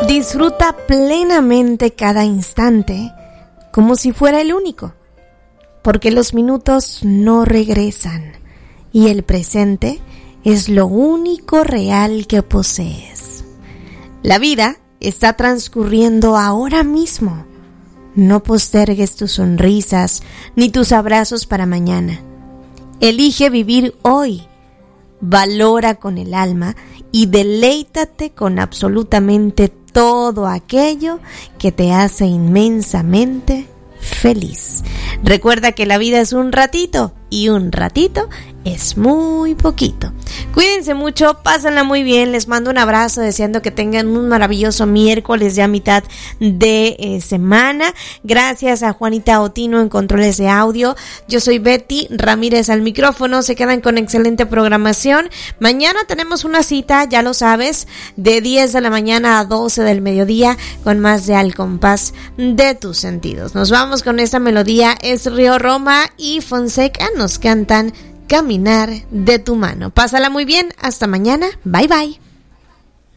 Disfruta plenamente cada instante como si fuera el único, porque los minutos no regresan y el presente es lo único real que posees. La vida está transcurriendo ahora mismo. No postergues tus sonrisas ni tus abrazos para mañana. Elige vivir hoy. Valora con el alma y deleítate con absolutamente todo aquello que te hace inmensamente feliz. Recuerda que la vida es un ratito y un ratito es muy poquito. Cuídense mucho, pásenla muy bien, les mando un abrazo deseando que tengan un maravilloso miércoles ya mitad de semana. Gracias a Juanita Otino en controles de audio. Yo soy Betty Ramírez al micrófono, se quedan con excelente programación. Mañana tenemos una cita, ya lo sabes, de 10 de la mañana a 12 del mediodía con más de Al Compás de tus sentidos. Nos vamos con esta melodía, es Río Roma y Fonseca, nos cantan Caminar de tu mano. Pásala muy bien, hasta mañana, bye bye.